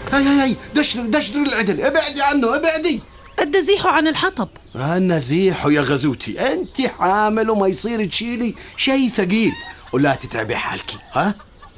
هاي دشر العدل، ابعدي عنه ابعدي. بدي زيحه عن الحطب. أنا زيحه يا غزوتي، أنت حامل وما يصير تشيلي شيء ثقيل ولا تتعبي حالك. ها